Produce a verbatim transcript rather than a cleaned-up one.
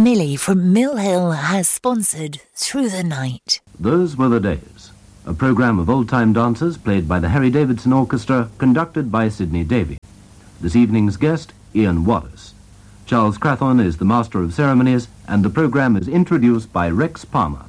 Millie from Mill Hill has sponsored Through the Night. Those Were the Days, a programme of old-time dancers played by the Harry Davidson Orchestra, conducted by Sidney Davey. This evening's guest, Ian Wallace. Charles Crathorne is the Master of Ceremonies, and the programme is introduced by Rex Palmer.